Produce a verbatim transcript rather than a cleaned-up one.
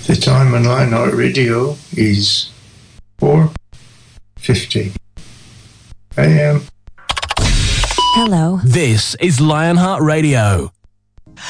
The time on Lionheart Radio is four fifty a m. Hello. This is Lionheart Radio.